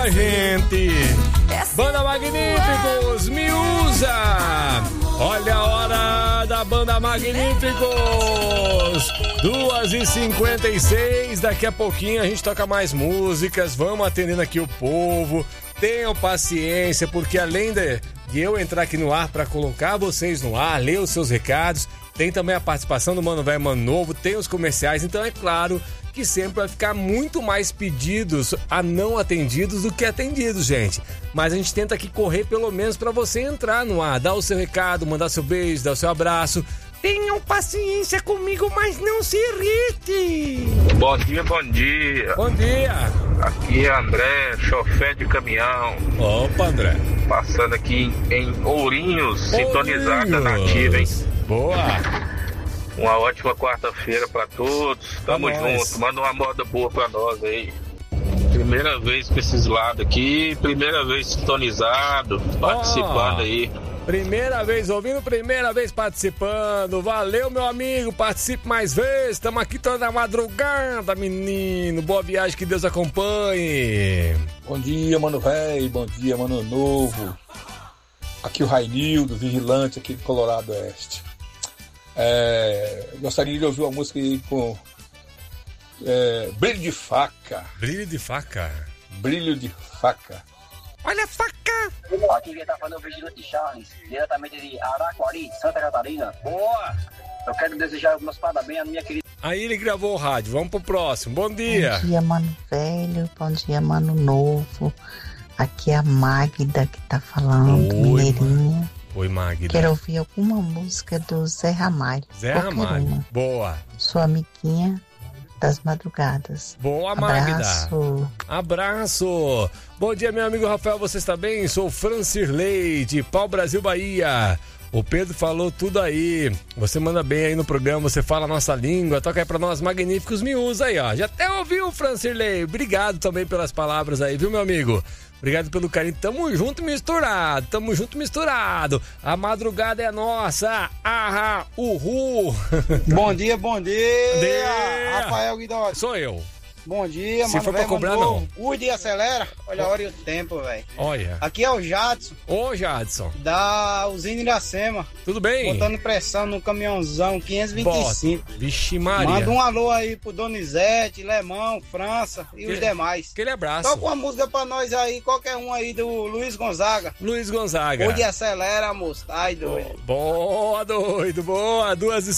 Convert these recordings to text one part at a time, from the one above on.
a gente. Banda Magníficos, me usa. Olha a hora da Banda Magníficos. 2h56. Daqui a pouquinho a gente toca mais músicas. Vamos atendendo aqui o povo. Tenham paciência, porque além de eu entrar aqui no ar para colocar vocês no ar, ler os seus recados, tem também a participação do Mano Velho Mano Novo, tem os comerciais, então é claro que sempre vai ficar muito mais pedidos a não atendidos do que atendidos, gente. Mas a gente tenta aqui correr pelo menos para você entrar no ar, dar o seu recado, mandar seu beijo, dar o seu abraço. Tenham paciência comigo, mas não se irrite. Bom dia, bom dia. Bom dia. Aqui é André, chofer de caminhão. Opa, André. Passando aqui em Ourinhos, sintonizado na Nativa, hein? Boa. Uma ótima quarta-feira pra todos. Tamo junto. Manda uma moda boa pra nós aí. Primeira vez pra esses lados aqui. Primeira vez sintonizado. Participando aí. Primeira vez ouvindo, primeira vez participando. Valeu, meu amigo. Participe mais vezes. Estamos aqui toda madrugada, menino. Boa viagem, que Deus acompanhe. Bom dia, Mano Velho. Bom dia, Mano Novo. Aqui o Rainildo, vigilante aqui do Colorado Oeste. Gostaria de ouvir uma música aí com Brilho de Faca. Brilho de Faca? Brilho de Faca. Olha a faca! Aqui quem tá falando é o Vigilante Charles, diretamente de Araquari, Santa Catarina. Boa! Eu quero desejar meus parabéns à minha querida... Aí ele gravou o rádio, vamos pro próximo. Bom dia! Bom dia, Mano Velho, bom dia, Mano Novo. Aqui é a Magda que tá falando, mineirinha. Oi, Magda. Quero ouvir alguma música do Zé Ramalho. Zé Ramalho, uma. Boa. Sua amiguinha das madrugadas. Boa, Magda. Abraço. Abraço. Bom dia, meu amigo Rafael, você está bem? Sou Francirley, de Pau Brasil, Bahia. O Pedro falou tudo aí. Você manda bem aí no programa, você fala a nossa língua, toca aí pra nós, Magníficos, me usa aí, ó. Já até ouviu, Francirley. Obrigado também pelas palavras aí, viu, meu amigo? Obrigado pelo carinho. Tamo junto misturado, tamo junto misturado. A madrugada é nossa. Ahá, uhul. Bom dia, bom dia. Bom dia. Rafael Guidotti. Sou eu. Bom dia, Se mano. for pra cobrar, não. Cuide e acelera. Olha a hora e o tempo, velho. Olha. Aqui é o Jadson. Ô, Jadson. Da usina Iracema. Tudo bem? Botando pressão no caminhãozão 525. Bota. Vixe Maria. Manda um alô aí pro Donizete, Lemão, França e os demais. Aquele abraço. Toca uma música pra nós aí, qualquer um aí do Luiz Gonzaga. Luiz Gonzaga. Cuide e acelera, moço. Ai, doido. Boa, doido. Boa.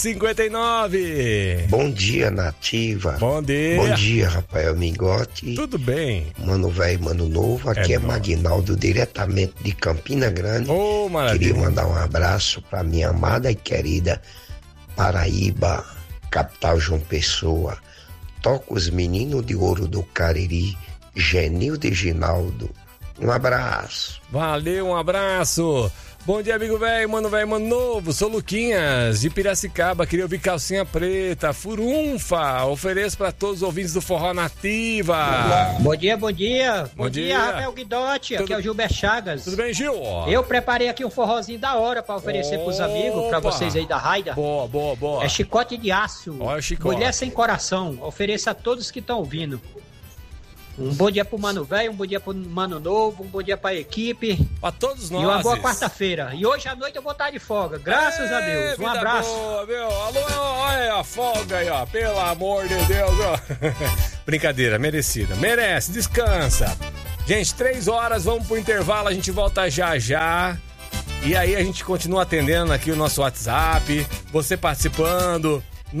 2h59. Bom dia, Nativa. Bom dia. Bom dia, Rafael Mingotti. Tudo bem. Mano Velho, Mano Novo. Aqui é Magnaldo, diretamente de Campina Grande. Ô, maravilha. Queria mandar um abraço para minha amada e querida Paraíba, capital João Pessoa. Toca os meninos de ouro do Cariri, Genildo e Ginaldo. Um abraço. Valeu, um abraço. Bom dia, amigo velho, Mano Novo. Sou Luquinhas, de Piracicaba. Queria ouvir Calcinha Preta, Furunfa. Ofereço para todos os ouvintes do Forró Nativa. Bom dia, bom dia. Bom dia, Rafael Guidotti. Aqui é o Gilberto Chagas. Tudo bem, Gil? Eu preparei aqui um forrozinho da hora para oferecer pros amigos, para vocês aí da Raida. Boa, boa, boa. É Chicote de Aço. Olha o chicote. Mulher Sem Coração. Ofereça a todos que estão ouvindo. Um bom dia pro Mano Velho, um bom dia pro Mano Novo, um bom dia pra equipe. Pra todos nós. E uma boa quarta-feira. E hoje à noite eu vou estar de folga, graças a Deus. Um abraço. Boa, meu. Alô, olha a folga aí, ó. Pelo amor de Deus, ó. Brincadeira, merecida. Merece, descansa. Gente, 3 horas, vamos pro intervalo, a gente volta já já. E aí a gente continua atendendo aqui o nosso WhatsApp, você participando.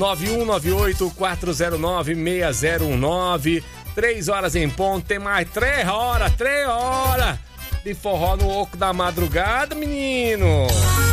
9198-409-6019. 3 horas em ponto, tem mais 3 horas de forró no oco da madrugada, menino.